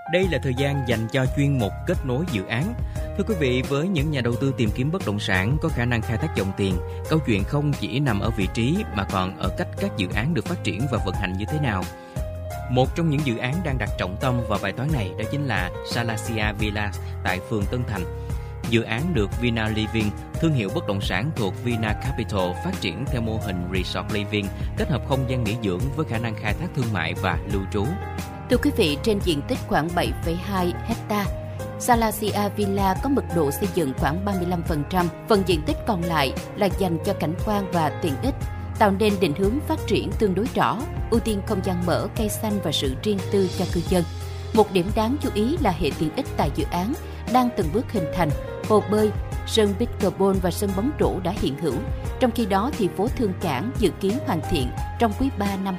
Đây là thời gian dành cho chuyên mục kết nối dự án. Thưa quý vị, với những nhà đầu tư tìm kiếm bất động sản có khả năng khai thác dòng tiền, câu chuyện không chỉ nằm ở vị trí mà còn ở cách các dự án được phát triển và vận hành như thế nào. Một trong những dự án đang đặt trọng tâm vào bài toán này đó chính là Salacia Villas tại phường Tân Thành. Dự án được Vina Living, thương hiệu bất động sản thuộc Vina Capital, phát triển theo mô hình Resort Living, kết hợp không gian nghỉ dưỡng với khả năng khai thác thương mại và lưu trú. Thưa quý vị, trên diện tích khoảng 7,2 hecta, Salacia Villa có mật độ xây dựng khoảng 35%, phần diện tích còn lại là dành cho cảnh quan và tiện ích, tạo nên định hướng phát triển tương đối rõ, ưu tiên không gian mở, cây xanh và sự riêng tư cho cư dân. Một điểm đáng chú ý là hệ tiện ích tại dự án đang từng bước hình thành, hồ bơi, sân pickleball và sân bóng rổ đã hiện hữu. Trong khi đó thì phố Thương Cảng dự kiến hoàn thiện trong quý 3 năm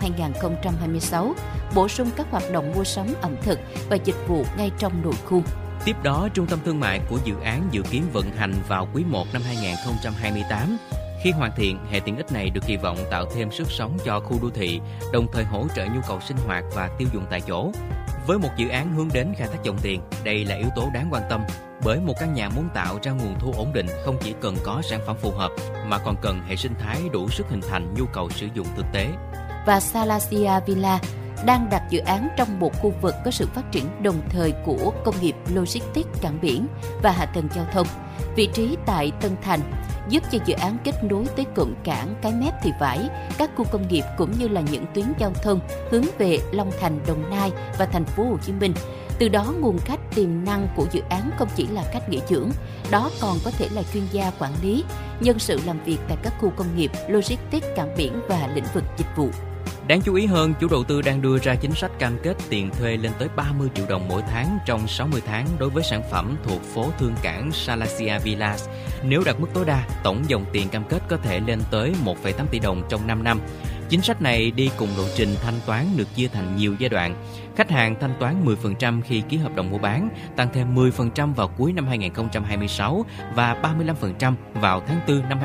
2026, bổ sung các hoạt động mua sắm ẩm thực và dịch vụ ngay trong nội khu. Tiếp đó, trung tâm thương mại của dự án dự kiến vận hành vào quý 1 năm 2028. Khi hoàn thiện, hệ tiện ích này được kỳ vọng tạo thêm sức sống cho khu đô thị, đồng thời hỗ trợ nhu cầu sinh hoạt và tiêu dùng tại chỗ. Với một dự án hướng đến khai thác dòng tiền, đây là yếu tố đáng quan tâm, bởi một căn nhà muốn tạo ra nguồn thu ổn định không chỉ cần có sản phẩm phù hợp, mà còn cần hệ sinh thái đủ sức hình thành nhu cầu sử dụng thực tế. Và Salacia Villa đang đặt dự án trong một khu vực có sự phát triển đồng thời của công nghiệp logistics cảng biển và hạ tầng giao thông. Vị trí tại Tân Thành giúp cho dự án kết nối tới cụm cảng Cái Mép Thị Vải, các khu công nghiệp cũng như là những tuyến giao thông hướng về Long Thành, Đồng Nai và thành phố Hồ Chí Minh. Từ đó, nguồn khách tiềm năng của dự án không chỉ là khách nghỉ dưỡng, đó còn có thể là chuyên gia quản lý, nhân sự làm việc tại các khu công nghiệp, logistics, cảng biển và lĩnh vực dịch vụ. Đáng chú ý hơn, chủ đầu tư đang đưa ra chính sách cam kết tiền thuê lên tới 30 triệu đồng mỗi tháng trong 60 tháng đối với sản phẩm thuộc phố Thương Cảng Salacia Villas. Nếu đạt mức tối đa, tổng dòng tiền cam kết có thể lên tới 1,8 tỷ đồng trong 5 năm. Chính sách này đi cùng lộ trình thanh toán được chia thành nhiều giai đoạn. Khách hàng thanh toán 10% khi ký hợp đồng mua bán, tăng thêm 10% vào cuối năm 2026 và 35% vào tháng 4 năm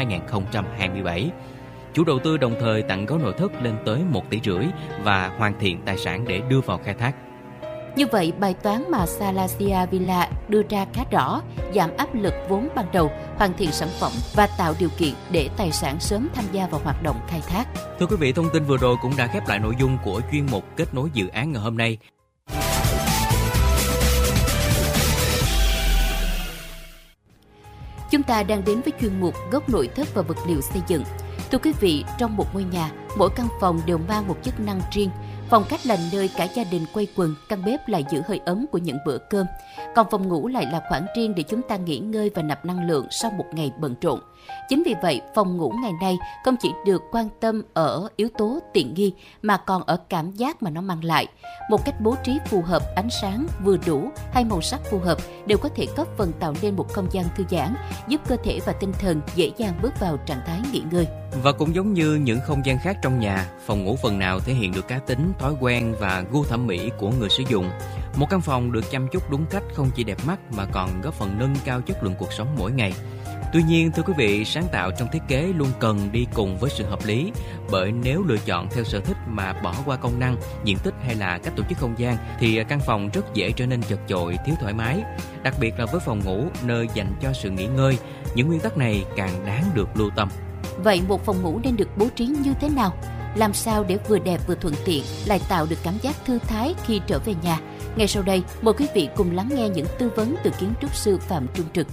2027. Chủ đầu tư đồng thời tặng gói nội thất lên tới 1,5 tỷ và hoàn thiện tài sản để đưa vào khai thác. Như vậy, bài toán mà Salacia Villa đưa ra khá rõ, giảm áp lực vốn ban đầu, hoàn thiện sản phẩm và tạo điều kiện để tài sản sớm tham gia vào hoạt động khai thác. Thưa quý vị, thông tin vừa rồi cũng đã khép lại nội dung của chuyên mục kết nối dự án ngày hôm nay. Chúng ta đang đến với chuyên mục gốc nội thất và vật liệu xây dựng. Thưa quý vị, trong một ngôi nhà, mỗi căn phòng đều mang một chức năng riêng. Phòng khách là nơi cả gia đình quây quần, căn bếp lại giữ hơi ấm của những bữa cơm. Còn phòng ngủ lại là khoảng riêng để chúng ta nghỉ ngơi và nạp năng lượng sau một ngày bận rộn. Chính vì vậy, phòng ngủ ngày nay không chỉ được quan tâm ở yếu tố tiện nghi mà còn ở cảm giác mà nó mang lại. Một cách bố trí phù hợp, ánh sáng vừa đủ hay màu sắc phù hợp đều có thể góp phần tạo nên một không gian thư giãn, giúp cơ thể và tinh thần dễ dàng bước vào trạng thái nghỉ ngơi. Và cũng giống như những không gian khác trong nhà, phòng ngủ phần nào thể hiện được cá tính, thói quen và gu thẩm mỹ của người sử dụng. Một căn phòng được chăm chút đúng cách không chỉ đẹp mắt mà còn góp phần nâng cao chất lượng cuộc sống mỗi ngày. Tuy nhiên, thưa quý vị, sáng tạo trong thiết kế luôn cần đi cùng với sự hợp lý, bởi nếu lựa chọn theo sở thích mà bỏ qua công năng, diện tích hay là cách tổ chức không gian thì căn phòng rất dễ trở nên chật chội, thiếu thoải mái. Đặc biệt là với phòng ngủ, nơi dành cho sự nghỉ ngơi, những nguyên tắc này càng đáng được lưu tâm. Vậy một phòng ngủ nên được bố trí như thế nào? Làm sao để vừa đẹp vừa thuận tiện, lại tạo được cảm giác thư thái khi trở về nhà? Ngay sau đây, mời quý vị cùng lắng nghe những tư vấn từ kiến trúc sư Phạm Trung Trực.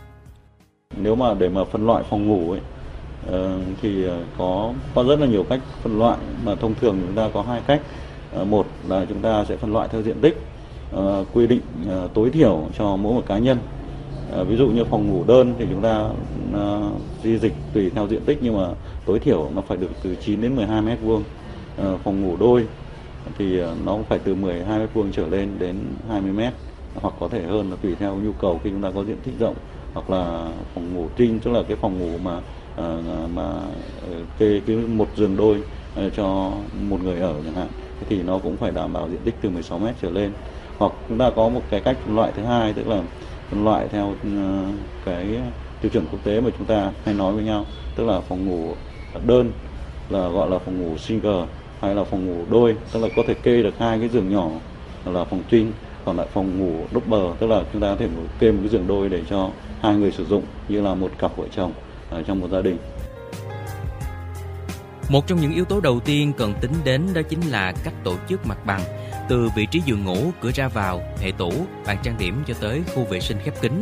Nếu mà để mà phân loại phòng ngủ ấy, thì có rất là nhiều cách phân loại, mà thông thường chúng ta có hai cách. Một là chúng ta sẽ phân loại theo diện tích, quy định tối thiểu cho mỗi một cá nhân. Ví dụ như phòng ngủ đơn thì chúng ta di dịch tùy theo diện tích, nhưng mà tối thiểu nó phải được từ 9 đến 12 mét vuông. Phòng ngủ đôi thì nó phải từ 12 mét vuông trở lên đến 20 mét, hoặc có thể hơn, là tùy theo nhu cầu khi chúng ta có diện tích rộng. Hoặc là phòng ngủ trinh, tức là cái phòng ngủ mà cái một giường đôi cho một người ở chẳng hạn, thì nó cũng phải đảm bảo diện tích từ 16 mét trở lên. Hoặc chúng ta có một cái cách phân loại thứ hai, tức là phân loại theo cái tiêu chuẩn quốc tế mà chúng ta hay nói với nhau, tức là phòng ngủ đơn là gọi là phòng ngủ single, hay là phòng ngủ đôi, tức là có thể kê được hai cái giường nhỏ là phòng twin, còn lại phòng ngủ đúc bờ, tức là chúng ta có thể kê một cái giường đôi để cho 2 người sử dụng như là một cặp vợ chồng trong một gia đình. Một trong những yếu tố đầu tiên cần tính đến đó chính là cách tổ chức mặt bằng, từ vị trí giường ngủ, cửa ra vào, hệ tủ, bàn trang điểm cho tới khu vệ sinh khép kín